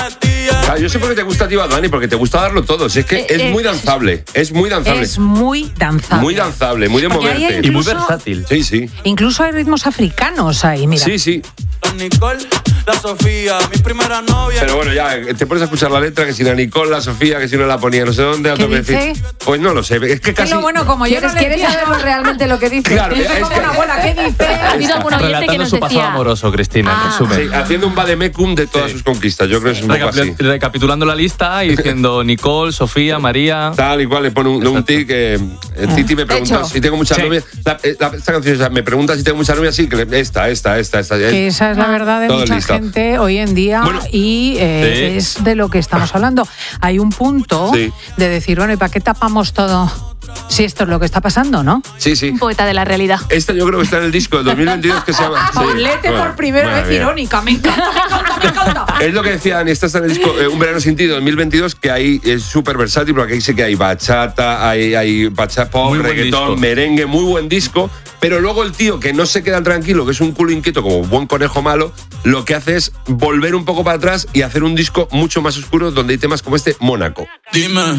Yo sé por qué te gusta a ti, Dani, porque te gusta darlo todo. Si es que es muy danzable. Es muy danzable. Es muy danzable. Muy danzable, muy de moverte. Incluso, y muy versátil. Sí, sí. Incluso hay ritmos africanos ahí, mira. Sí, sí. La Nicole, la Sofía, mi primera novia. Pero bueno, ya te pones a escuchar la letra, que si la Nicole, la Sofía, que si no la ponía, no sé dónde. ¿Qué dice? Pues no lo sé. Es que casi. Pero bueno, como yo no ¿Quieres saber realmente lo que dice? Claro, dice como una abuela, ¿qué dice? Ha habido algún oyente que Relatando nos su pasado decía... amoroso, Cristina, en resumen. Sí, haciendo un vademecum de todas sus conquistas. Yo creo que es un poco así. Recapitulando la lista y diciendo Nicole, Sofía, María. Tal y cual, le pone un tic. Titi me pregunta Hecho. si tengo muchas novias. Esta canción me pregunta si tengo muchas novias. Sí, que esta. Que esa es la verdad de Todo mucha listo. gente hoy en día y es de lo que estamos hablando. Hay un punto de decir, bueno, ¿y para qué tapamos todo? Si esto es lo que está pasando, ¿no? Sí, sí. Un poeta de la realidad. Esta yo creo que está en el disco del 2022 que se llama... Sí. Paulete Bueno, por primera madre vez mía. irónica. Me encanta. Es lo que decía Dani, esta está en el disco Un verano sin ti, 2022, que ahí es súper versátil, porque ahí sé que hay bachata, hay bachata pop, Muy buen reggaetón, disco. merengue, muy buen disco, pero luego el tío que no se queda tranquilo, que es un culo inquieto como buen conejo malo, lo que hace es volver un poco para atrás y hacer un disco mucho más oscuro donde hay temas como este, Mónaco. Dime,